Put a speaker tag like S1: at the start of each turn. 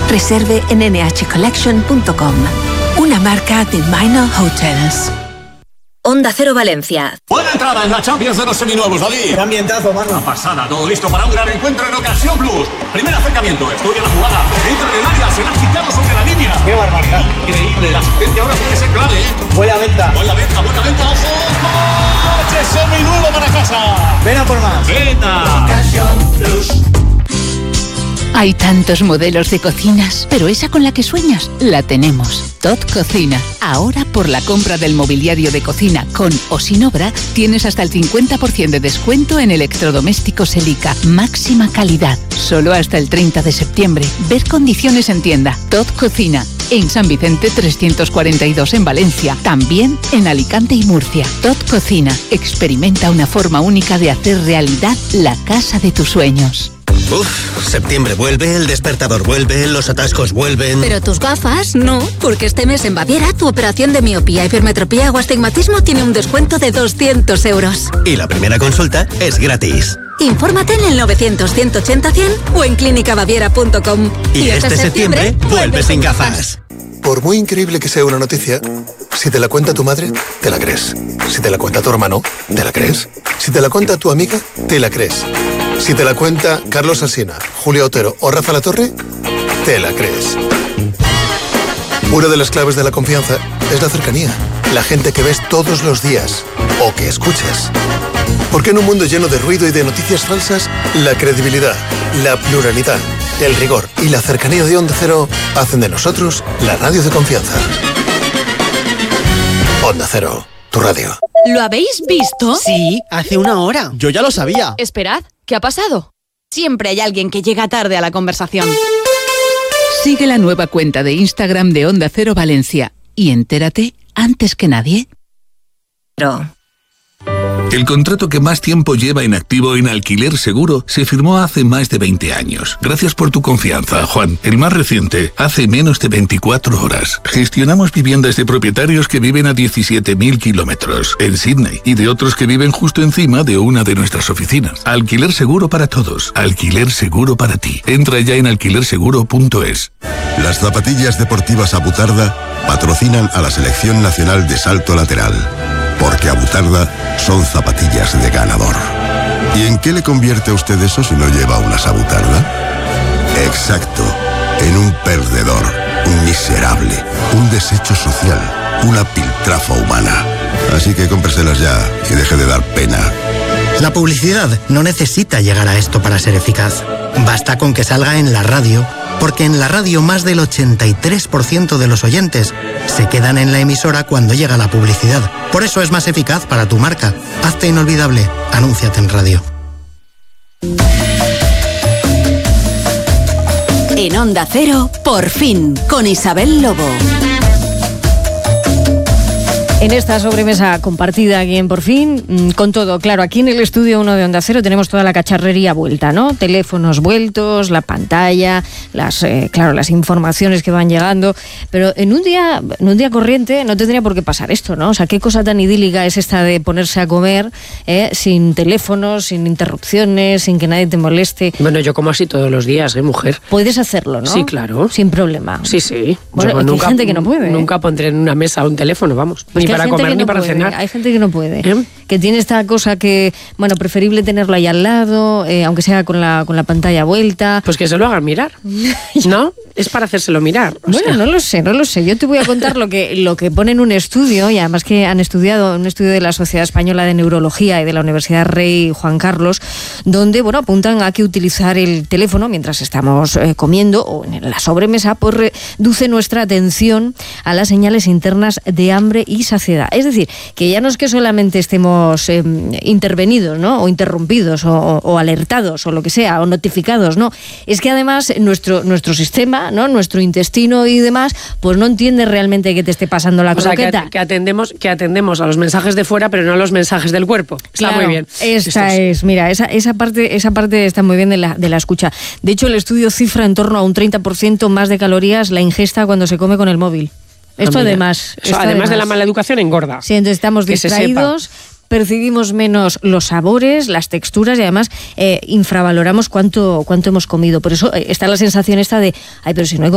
S1: Reserve en nhcollection.com. Una marca de Minor Hotels.
S2: Onda Cero Valencia.
S3: Buena entrada en la Champions de los seminuevos, David.
S4: ¡Qué ambientazo, mano!
S3: Una pasada, todo listo para un gran encuentro en Ocasión Plus. Primer acercamiento, estudia la jugada. Entra en el área, se la ha quitado sobre la línea.
S4: ¡Qué barbaridad!
S3: Increíble, la asistencia ahora puede ser clave, ¿eh?
S4: Buena venta.
S3: Buena venta, ¡ojo! ¡Coche seminuevo para casa!
S4: ¡Ven a por más!
S3: ¡Venta!
S4: Ocasión Plus.
S5: Hay tantos modelos de cocinas, pero esa con la que sueñas, la tenemos. Todd Cocina. Ahora, por la compra del mobiliario de cocina con o sin obra, tienes hasta el 50% de descuento en electrodomésticos Elica. Máxima calidad. Solo hasta el 30 de septiembre. Ver condiciones en tienda. Todd Cocina. En San Vicente 342 en Valencia. También en Alicante y Murcia. Todd Cocina. Experimenta una forma única de hacer realidad la casa de tus sueños.
S6: Septiembre vuelve, el despertador vuelve, los atascos vuelven...
S2: Pero tus gafas, no, porque este mes en Baviera tu operación de miopía, hipermetropía o astigmatismo tiene un descuento de 200 euros.
S6: Y la primera consulta es gratis.
S2: Infórmate en el 900-180-100 o en clínicabaviera.com.
S6: Y este septiembre vuelve sin gafas.
S7: Por muy increíble que sea una noticia, si te la cuenta tu madre, te la crees. Si te la cuenta tu hermano, te la crees. Si te la cuenta tu amiga, te la crees. Si te la cuenta Carlos Alsina, Julia Otero o Rafa Latorre, te la crees. Una de las claves de la confianza es la cercanía. La gente que ves todos los días o que escuchas. Porque en un mundo lleno de ruido y de noticias falsas, la credibilidad, la pluralidad, el rigor y la cercanía de Onda Cero hacen de nosotros la radio de confianza. Onda Cero, tu radio.
S8: ¿Lo habéis visto?
S9: Sí, hace una hora.
S4: Yo ya lo sabía.
S8: Esperad, ¿qué ha pasado? Siempre hay alguien que llega tarde a la conversación.
S5: Sigue la nueva cuenta de Instagram de Onda Cero Valencia y entérate antes que nadie.
S10: El contrato que más tiempo lleva en activo en Alquiler Seguro se firmó hace más de 20 años. Gracias por tu confianza, Juan. El más reciente, hace menos de 24 horas. Gestionamos viviendas de propietarios que viven a 17.000 kilómetros en Sydney y de otros que viven justo encima de una de nuestras oficinas. Alquiler Seguro para todos. Alquiler Seguro para ti. Entra ya en alquilerseguro.es.
S11: Las zapatillas deportivas Abutarda patrocinan a la Selección Nacional de Salto Lateral. Porque Abutarda son zapatillas de ganador. ¿Y en qué le convierte a usted eso si no lleva unas Abutarda? Exacto, en un perdedor, un miserable, un desecho social, una piltrafa humana. Así que cómpreselas ya y deje de dar pena.
S9: La publicidad no necesita llegar a esto para ser eficaz. Basta con que salga en la radio, porque en la radio más del 83% de los oyentes se quedan en la emisora cuando llega la publicidad. Por eso es más eficaz para tu marca. Hazte inolvidable. Anúnciate en radio.
S2: En Onda Cero, por fin, con Isabel Lobo.
S12: En esta sobremesa compartida aquí en Por Fin, con todo, claro, aquí en el estudio 1 de Onda Cero tenemos toda la cacharrería vuelta, ¿no? Teléfonos vueltos, la pantalla, las informaciones que van llegando, pero en un día corriente no tendría por qué pasar esto, ¿no? O sea, qué cosa tan idílica es esta de ponerse a comer sin teléfonos, sin interrupciones, sin que nadie te moleste.
S13: Bueno, yo como así todos los días, mujer.
S12: Puedes hacerlo, ¿no?
S13: Sí, claro.
S12: Sin problema.
S13: Sí.
S12: Bueno, hay gente que no puede.
S13: Nunca pondré en una mesa un teléfono, vamos.
S12: Pues
S13: ni para comer ni para cenar.
S12: Hay gente que no puede, que tiene esta cosa que, bueno, preferible tenerlo ahí al lado, aunque sea con la pantalla vuelta.
S13: Pues que se lo hagan mirar, ¿no? Es para hacérselo mirar.
S12: Bueno, no lo sé. Yo te voy a contar lo que pone en un estudio, y además que han estudiado, un estudio de la Sociedad Española de Neurología y de la Universidad Rey Juan Carlos, donde, bueno, apuntan a que utilizar el teléfono mientras estamos comiendo o en la sobremesa, pues reduce nuestra atención a las señales internas de hambre y saciedad. Es decir, que ya no es que solamente estemos intervenidos, ¿no? O interrumpidos, o alertados, o lo que sea, o notificados, no. Es que además nuestro sistema, ¿no? Nuestro intestino y demás, pues no entiende realmente que te esté pasando la croqueta.
S13: Que atendemos a los mensajes de fuera, pero no a los mensajes del cuerpo. Está muy bien.
S12: Mira, esa parte está muy bien de la escucha. De hecho, el estudio cifra en torno a un 30% más de calorías la ingesta cuando se come con el móvil. Además
S13: de la mala educación, engorda.
S12: Sí, entonces estamos distraídos, percibimos menos los sabores, las texturas y además infravaloramos cuánto hemos comido. Por eso está la sensación esta de, pero si no he comido